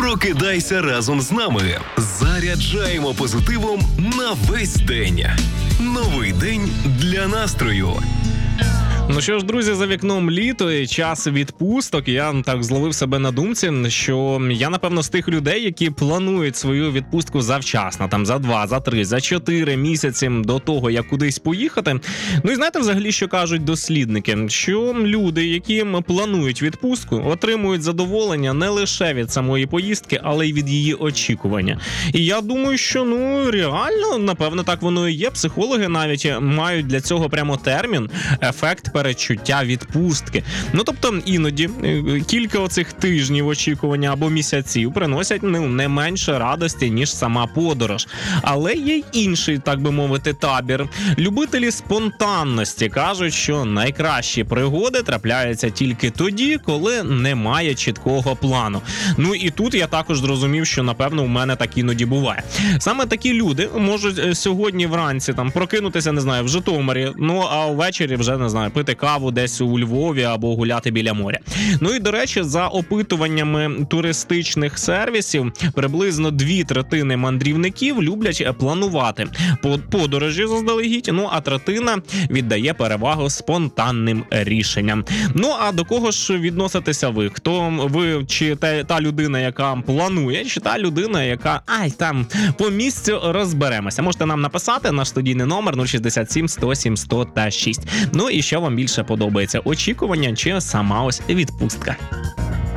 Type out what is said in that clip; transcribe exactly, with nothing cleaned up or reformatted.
Прокидайся разом з нами. Заряджаємо позитивом на весь день. Новий день для настрою. Ну що ж, друзі, за вікном літо і час відпусток. Я так зловив себе на думці, що я, напевно, з тих людей, які планують свою відпустку завчасно, там за два, за три, за чотири місяці до того, як кудись поїхати. Ну і знаєте взагалі, що кажуть дослідники? Що люди, які планують відпустку, отримують задоволення не лише від самої поїздки, але й від її очікування. І я думаю, що, ну, реально, напевно, так воно і є. Психологи навіть мають для цього прямо термін «ефект передчуття відпустки». Ну, тобто, іноді кілька оцих тижнів очікування або місяців приносять, ну, не менше радості, ніж сама подорож. Але є й інший, так би мовити, табір. Любителі спонтанності кажуть, що найкращі пригоди трапляються тільки тоді, коли немає чіткого плану. Ну і тут я також зрозумів, що, напевно, у мене так іноді буває. Саме такі люди можуть сьогодні вранці там прокинутися, не знаю, в Житомирі, ну а ввечері вже, не знаю, пити каву десь у Львові або гуляти біля моря. Ну і, до речі, за опитуваннями туристичних сервісів, приблизно дві третини мандрівників люблять планувати подорожі заздалегідь, ну а третина віддає перевагу спонтанним рішенням. Ну а до кого ж відноситеся ви? Хто ви, чи та, та людина, яка планує, чи та людина, яка, ай, там, по місцю розберемося? Можете нам написати, наш студійний номер нуль шістдесят сім сто сім сто та шість. Ну і що вам більше подобається, очікування чи сама ось відпустка?